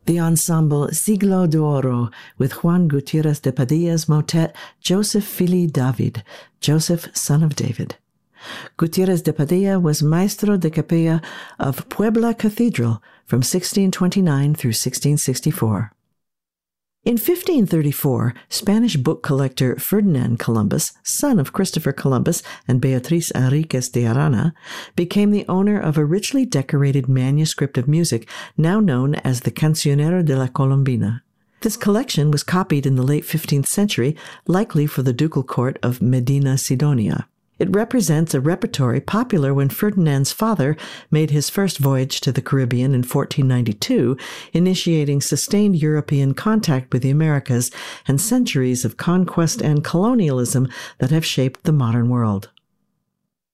The ensemble Siglo d'Oro with Juan Gutierrez de Padilla's motet Joseph Fili David, Joseph, son of David. Gutierrez de Padilla was maestro de capilla of Puebla Cathedral from 1629 through 1664. In 1534, Spanish book collector Ferdinand Columbus, son of Christopher Columbus and Beatriz Enriquez de Arana, became the owner of a richly decorated manuscript of music now known as the Cancionero de la Colombina. This collection was copied in the late 15th century, likely for the ducal court of Medina Sidonia. It represents a repertory popular when Ferdinand's father made his first voyage to the Caribbean in 1492, initiating sustained European contact with the Americas and centuries of conquest and colonialism that have shaped the modern world.